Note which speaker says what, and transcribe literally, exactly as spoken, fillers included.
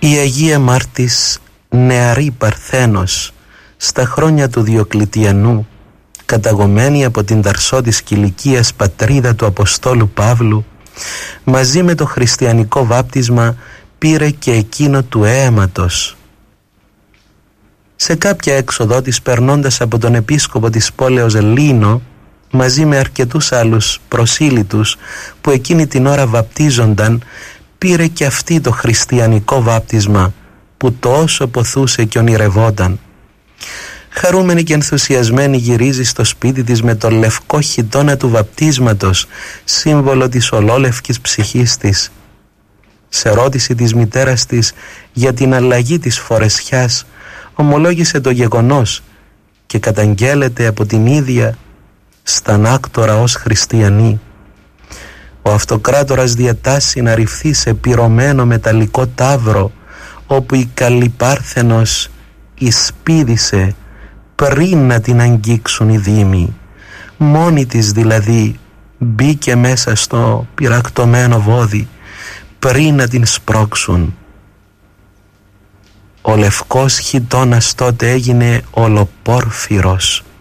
Speaker 1: Η Αγία Μάρτης νεαρή Παρθένος στα χρόνια του Διοκλητιανού, καταγωμένη από την Ταρσό της Κιλικίας, πατρίδα του Αποστόλου Παύλου, μαζί με το χριστιανικό βάπτισμα πήρε και εκείνο του αίματος. Σε κάποια έξοδο της, περνώντας από τον επίσκοπο της πόλεως Λίνο, μαζί με αρκετούς άλλους προσήλυτους που εκείνη την ώρα βαπτίζονταν, πήρε και αυτή το χριστιανικό βάπτισμα που τόσο ποθούσε και ονειρευόταν. Χαρούμενη και ενθουσιασμένη γυρίζει στο σπίτι της με το λευκό χιτώνα του βαπτίσματος, σύμβολο της ολόλευκης ψυχής της. Σε ρώτηση της μητέρας της για την αλλαγή της φορεσιάς, ομολόγησε το γεγονός και καταγγέλλεται από την ίδια στανάκτορα ως χριστιανή. Ο αυτοκράτορας διατάσσει να ρηφθεί σε πυρωμένο μεταλλικό ταύρο, όπου η καλή Πάρθενος εισπίδησε πριν να την αγγίξουν οι δήμοι. Μόνη της δηλαδή μπήκε μέσα στο πυρακτωμένο βόδι πριν να την σπρώξουν. Ο λευκός χιτώνας τότε έγινε ολοπόρφυρος